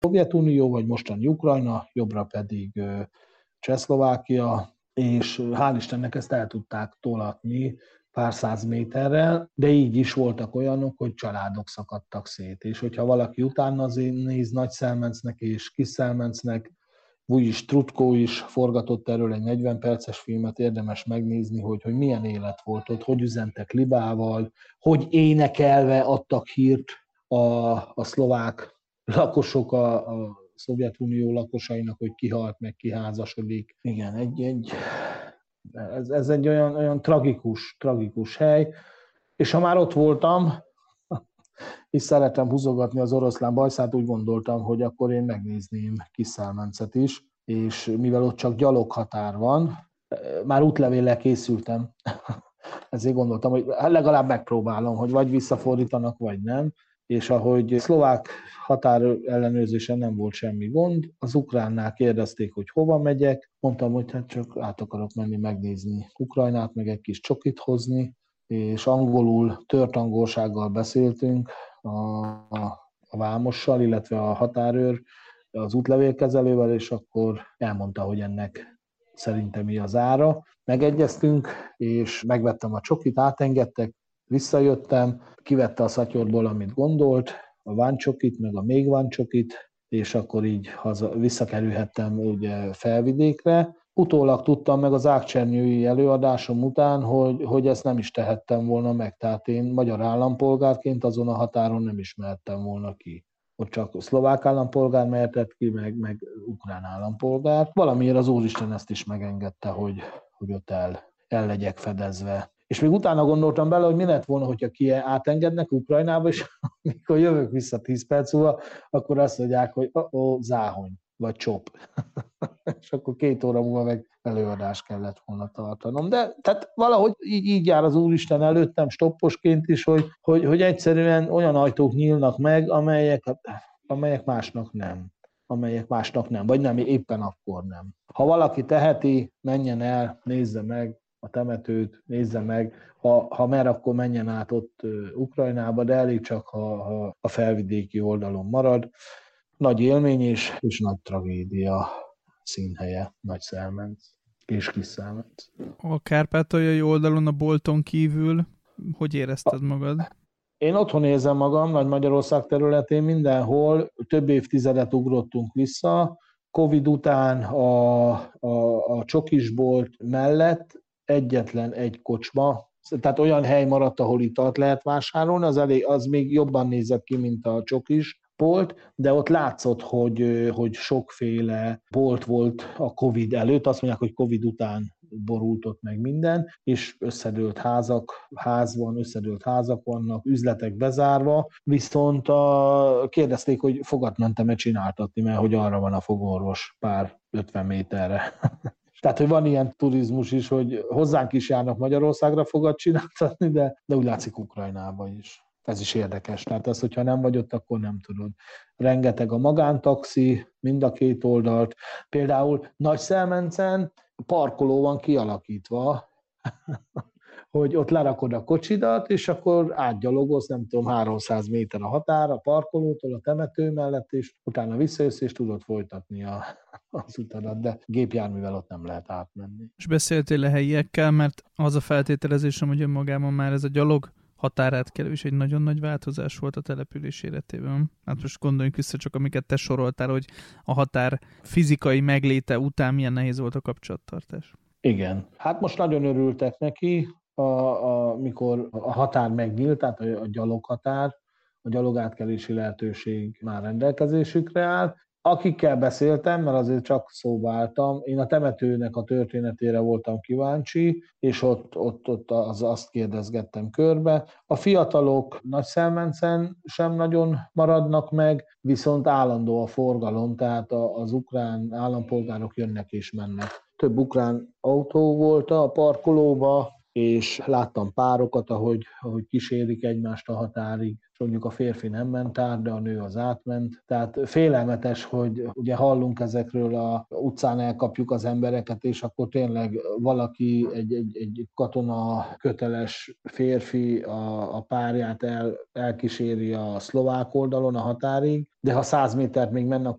Szovjetunió, vagy mostani Ukrajna, jobbra pedig Csehszlovákia, és hál' Istennek ezt el tudták tolatni pár száz méterrel, de így is voltak olyanok, hogy családok szakadtak szét. És hogyha valaki utána néz Nagyszelmencnek és Kisszelmencnek, Vujics Trutko is forgatott erről egy 40 perces filmet, érdemes megnézni, hogy milyen élet volt ott, hogy üzentek libával, hogy énekelve adtak hírt a szlovák lakosok a Szovjetunió lakosainak, hogy kihalt, meg kiházasodik. Igen, ez egy olyan tragikus hely, és ha már ott voltam, és szeretem húzogatni az oroszlán bajszát, úgy gondoltam, hogy akkor én megnézném Kisszelmencet is, és mivel ott csak gyaloghatár van, már útlevéllel készültem, ezért gondoltam, hogy legalább megpróbálom, hogy vagy visszafordítanak, vagy nem, és ahogy szlovák határ ellenőrzésen nem volt semmi gond, az ukránnál kérdezték, hogy hova megyek, mondtam, hogy hát csak át akarok menni megnézni Ukrajnát, meg egy kis csokit hozni, és angolul, tört angolsággal beszéltünk a vámossal, illetve a határőr, az útlevélkezelővel, és akkor elmondta, hogy ennek szerintem mi az ára. Megegyeztünk, és megvettem a csokit, átengedtek, visszajöttem, kivette a szatyorból, amit gondolt, a váncsokit, meg a még váncsokit, és akkor így visszakerülhettem ugye Felvidékre. Utólag tudtam meg az ágcsernyői előadásom után, hogy ezt nem is tehettem volna meg. Tehát én magyar állampolgárként azon a határon nem is mehettem volna ki. Ott csak szlovák állampolgár mehetett ki, meg ukrán állampolgár. Valamiért az Úristen ezt is megengedte, hogy ott el legyek fedezve. És még utána gondoltam bele, hogy mi lett volna, hogyha átengednek Ukrajnába, és amikor jövök vissza 10 perc múlva, akkor azt mondják, hogy záhony, vagy csop. És akkor 2 óra múlva meg előadást kellett volna tartanom. De tehát valahogy így jár az Úristen előttem stopposként is, hogy egyszerűen olyan ajtók nyílnak meg, amelyek másnak nem. Vagy nem, éppen akkor nem. Ha valaki teheti, menjen el, nézze meg a temetőt, nézze meg, ha mer, akkor menjen át ott Ukrajnába, de elég csak, ha a felvidéki oldalon marad. Nagy élmény és nagy tragédia színhelye, Nagyszelmenc és Kisszelmenc. A kárpátaljai oldalon, a bolton kívül, hogy érezted magad? Én otthon érzem magam, Nagy-Magyarország területén mindenhol, több évtizedet ugrottunk vissza. Covid után a csokisbolt mellett egyetlen egy kocsma, tehát olyan hely maradt, ahol italt lehet vásárolni, az még jobban nézett ki, mint a csokis bolt, de ott látszott, hogy sokféle bolt volt a Covid előtt, azt mondják, hogy Covid után borult ott meg minden, és összedőlt házak vannak, üzletek bezárva, viszont kérdezték, hogy fogatmentem-e csináltatni, mert hogy arra van a fogorvos pár 50 méterre. Tehát, hogy van ilyen turizmus is, hogy hozzánk is járnak Magyarországra fogat csináltatni, de úgy látszik Ukrajnába is. Ez is érdekes. Tehát az, hogyha nem vagy ott, akkor nem tudod. Rengeteg a magántaxi, mind a két oldalt. Például Nagyszelmencen parkoló van kialakítva, hogy ott lerakod a kocsidat, és akkor átgyalogolsz, nem tudom, 300 méter a határ a parkolótól, a temető mellett, és utána visszajössz, és tudod folytatni az utadat, de gépjárművel ott nem lehet átmenni. És beszéltél a helyiekkel, mert az a feltételezésem, hogy önmagában már ez a gyalog határátkelés egy nagyon nagy változás volt a település életében. Hát most gondoljunk vissza csak, amiket te soroltál, hogy a határ fizikai megléte után milyen nehéz volt a kapcsolattartás. Igen. Hát most nagyon örültek neki, mikor a határ megnyílt, tehát a gyaloghatár, a gyalogátkelési lehetőség már rendelkezésükre áll. Akikkel beszéltem, mert azért csak szóba álltam, én a temetőnek a történetére voltam kíváncsi, és ott azt kérdezgettem körbe. A fiatalok Nagyszelmencen sem nagyon maradnak meg, viszont állandó a forgalom, tehát az ukrán állampolgárok jönnek és mennek. Több ukrán autó volt a parkolóba, és láttam párokat, ahogy kísérik egymást a határig, és mondjuk a férfi nem ment át, de a nő az átment. Tehát félelmetes, hogy ugye hallunk ezekről, a utcán elkapjuk az embereket, és akkor tényleg valaki, egy katona köteles férfi a párját elkíséri a szlovák oldalon a határig, de ha 100 métert még menne,